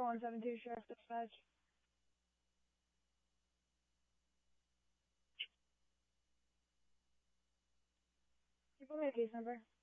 4172 Sheriff Dispatch. Can you put me a case number?